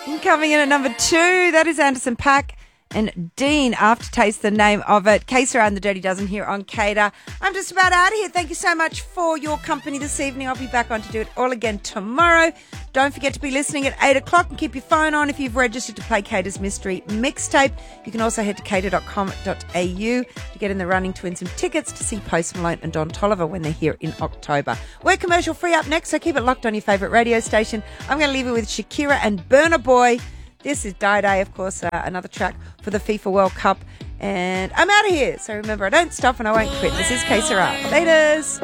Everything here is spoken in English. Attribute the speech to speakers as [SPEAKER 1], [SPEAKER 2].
[SPEAKER 1] Coming in at number 2, that is Anderson .Paak and Dean, Aftertaste, the name of it. Que Sera and the Dirty Dozen here on Cater. I'm just about out of here. Thank you so much for your company this evening. I'll be back on to do it all again tomorrow. Don't forget to be listening at 8 o'clock and keep your phone on if you've registered to play Cater's Mystery Mixtape. You can also head to cater.com.au to get in the running to win some tickets to see Post Malone and Don Toliver when they're here in October. We're commercial free up next, so keep it locked on your favourite radio station. I'm going to leave it with Shakira and Burna Boy. This is Die Day, of course, another track for the FIFA World Cup. And I'm out of here. So remember, I don't stop and I won't quit. This is Que Sera. Laters.